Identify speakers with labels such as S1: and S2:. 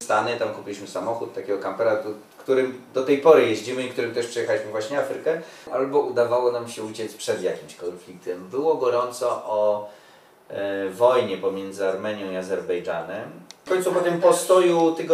S1: Stany, tam kupiliśmy samochód, takiego kampera, którym do tej pory jeździmy i którym też przejechaliśmy właśnie Afrykę. Albo udawało nam się uciec przed jakimś konfliktem. Było gorąco o wojnie pomiędzy Armenią i Azerbejdżanem. W końcu po tym postoju